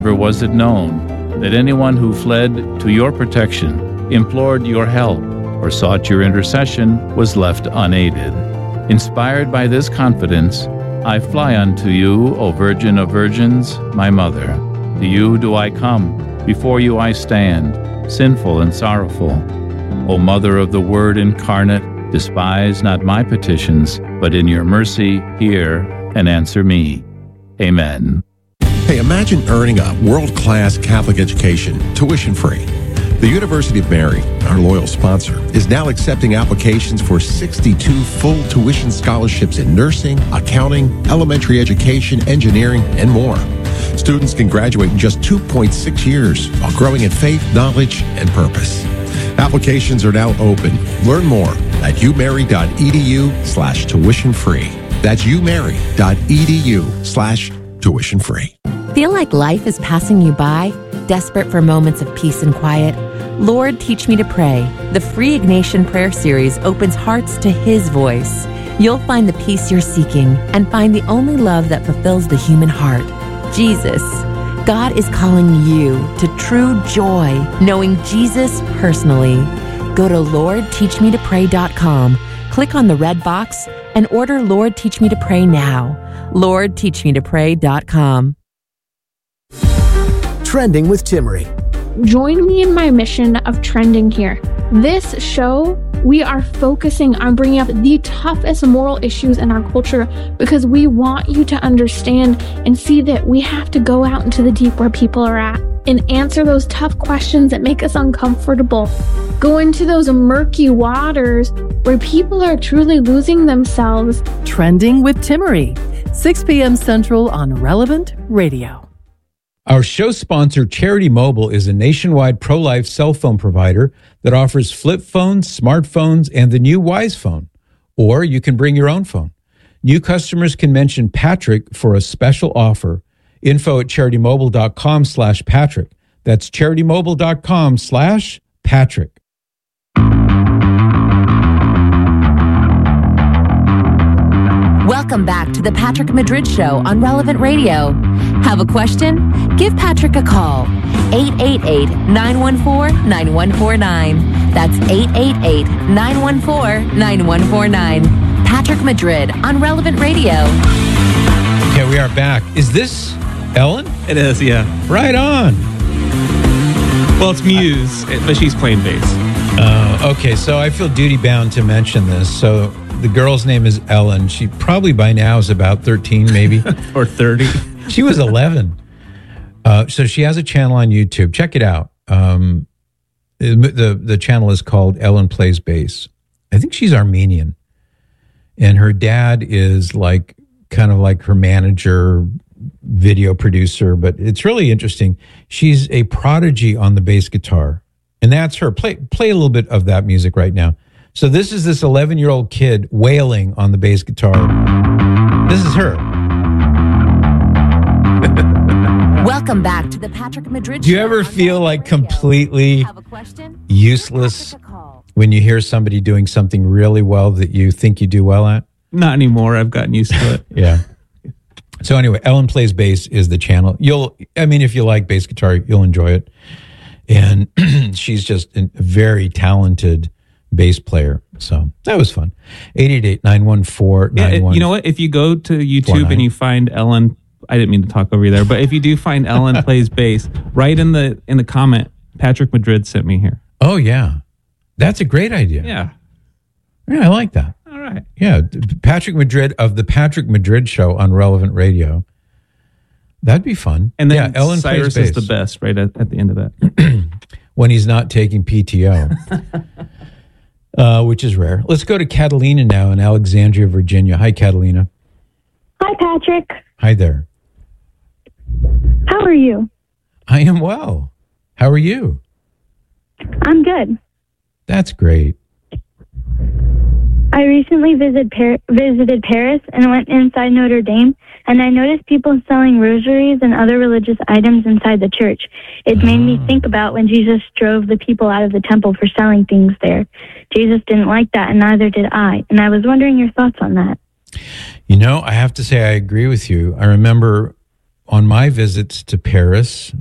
Never was it known that anyone who fled to your protection, implored your help, or sought your intercession was left unaided. Inspired by this confidence, I fly unto you, O Virgin of Virgins, my Mother. To you do I come, before you I stand, sinful and sorrowful. O Mother of the Word incarnate, despise not my petitions, but in your mercy hear and answer me. Amen. Hey, imagine earning a world-class Catholic education, tuition-free. The University of Mary, our loyal sponsor, is now accepting applications for 62 full tuition scholarships in nursing, accounting, elementary education, engineering, and more. Students can graduate in just 2.6 years while growing in faith, knowledge, and purpose. Applications are now open. Learn more at umary.edu/tuition-free. That's umary.edu/tuition-free. Feel like life is passing you by? Desperate for moments of peace and quiet? Lord, Teach Me to Pray. The free Ignatian prayer series opens hearts to His voice. You'll find the peace you're seeking and find the only love that fulfills the human heart, Jesus. God is calling you to true joy, knowing Jesus personally. Go to LordTeachMeToPray.com, click on the red box, and order Lord Teach Me to Pray now. LordTeachMeToPray.com. Trending with Timmerie. Join me in my mission of trending here. This show, we are focusing on bringing up the toughest moral issues in our culture because we want you to understand and see that we have to go out into the deep where people are at and answer those tough questions that make us uncomfortable. Go into those murky waters where people are truly losing themselves. Trending with Timmerie, 6 p.m. Central on Relevant Radio. Our show sponsor, Charity Mobile, is a nationwide pro-life cell phone provider that offers flip phones, smartphones, and the new Wise Phone. Or you can bring your own phone. New customers can mention Patrick for a special offer. Info at CharityMobile.com/Patrick. That's CharityMobile.com/Patrick. Welcome back to the Patrick Madrid Show on Relevant Radio. Have a question? Give Patrick a call. 888-914-9149. That's 888-914-9149. Patrick Madrid on Relevant Radio. Okay, we are back. Is this Ellen? It is, yeah. Right on. Well, it's Muse, but she's playing bass. Okay, so I feel duty-bound to mention this. So the girl's name is Ellen. She probably by now is about 13, maybe. Or 30. She was 11. So she has a channel on YouTube. Check it out. The channel is called Ellen Plays Bass. I think she's Armenian. And her dad is like kind of like her manager, video producer. But it's really interesting. She's a prodigy on the bass guitar. And that's her. Play a little bit of that music right now. So this is this 11-year-old kid wailing on the bass guitar. This is her. Welcome back to the Patrick Madrid Show. Do you ever feel like completely useless when you hear somebody doing something really well that you think you do well at? Not anymore. I've gotten used to it. Yeah. So anyway, Ellen Plays Bass is the channel. If you like bass guitar, you'll enjoy it. And she's just a very talented bass player. So that was fun. 888-914-9149. Yeah, you know what? If you go to YouTube and you find Ellen, I didn't mean to talk over you there, but if you do find Ellen Plays Bass, write in the comment, Patrick Madrid sent me here. Oh, yeah. That's a great idea. Yeah. Yeah, I like that. All right. Yeah, Patrick Madrid of the Patrick Madrid Show on Relevant Radio. That'd be fun. And then Ellen Cyrus Plays is Bass. the best right at the end of that. When he's not taking PTO, which is rare. Let's go to Catalina now in Alexandria, Virginia. Hi, Catalina. Hi, Patrick. Hi there. How are you? I am well. How are you? I'm good. That's great. I recently visited Paris and went inside Notre Dame, and I noticed people selling rosaries and other religious items inside the church. It made me think about when Jesus drove the people out of the temple for selling things there. Jesus didn't like that, and neither did I. And I was wondering your thoughts on that. You know, I have to say I agree with you. I remember on my visits to Paris,